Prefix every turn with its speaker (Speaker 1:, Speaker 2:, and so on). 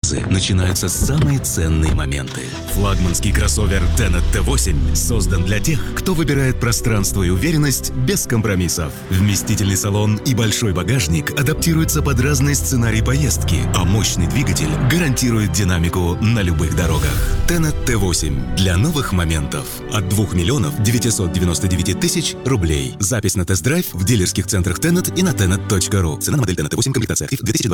Speaker 1: фразы начинаются самые ценные моменты. Флагманский кроссовер Tenet T8 создан для тех, кто выбирает пространство и уверенность без компромиссов. Вместительный салон и большой багажник адаптируются под разные сценарии поездки, а мощный двигатель гарантирует динамику на любых дорогах. Tenet T8 для новых моментов от 2 999 000 рублей. Запись на тест-драйв в дилерских центрах Tenet и на tenet.ru. Цена на модель Tenet T8, комплектация Active, 2020.